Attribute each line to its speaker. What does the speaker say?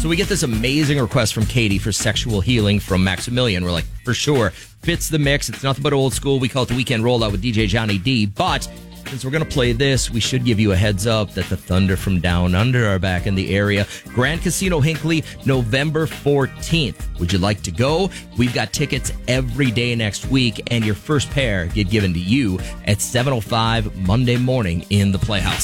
Speaker 1: So we get this amazing request from Katie for Sexual Healing from Maximilian. We're like, for sure, fits the mix. It's nothing but old school. We call it the Weekend Rollout with DJ Johnny D. But since we're going to play this, we should give you a heads up that the Thunder from Down Under are back in the area. Grand Casino Hinckley, November 14th. Would you like to go? We've got tickets every day next week, and your first pair get given to you at 7:05 Monday morning in the Playhouse.